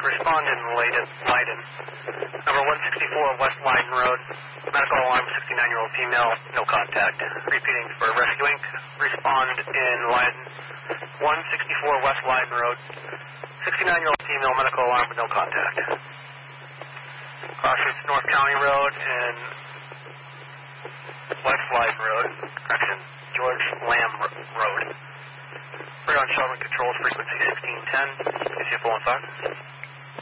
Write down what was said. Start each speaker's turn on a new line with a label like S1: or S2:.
S1: respond in Leiden. Number 164 West Leiden Road. Medical alarm, 69-year-old female, no contact. Repeating for Rescue Inc. Respond in Leiden. 164 West Leiden Road. 69-year-old female, medical alarm, but no contact. Crossroads North County Road and West Leiden Road. Correction, George Lamb Road. We're on Sheldon Controls, frequency 1610. Is you full and fire?